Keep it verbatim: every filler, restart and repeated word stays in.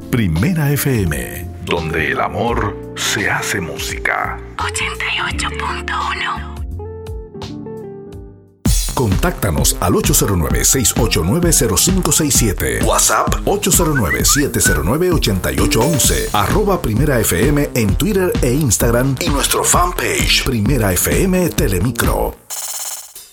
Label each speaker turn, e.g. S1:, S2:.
S1: Primera F M, donde el amor se hace música.
S2: ochenta y ocho punto uno.
S1: Contáctanos al ocho cero nueve, seis ocho nueve, cero cinco seis siete. WhatsApp ocho cero nueve, siete cero nueve, ocho ocho uno uno. Arroba Primera F M en Twitter e Instagram y nuestro fanpage Primera F M Telemicro.